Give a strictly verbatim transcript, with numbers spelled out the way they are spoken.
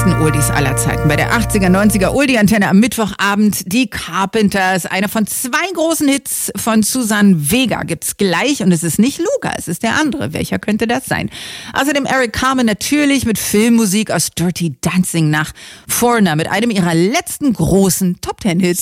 besten Oldies aller Zeiten. Bei der achtziger, neunziger Oldie-Antenne am Mittwochabend die Carpenters. Einer von zwei großen Hits von Susanne Vega gibt's gleich. Und es ist nicht Luca, es ist der andere. Welcher könnte das sein? Außerdem Eric Carmen natürlich mit Filmmusik aus Dirty Dancing nach Foreigner mit einem ihrer letzten großen Top-Ten-Hits.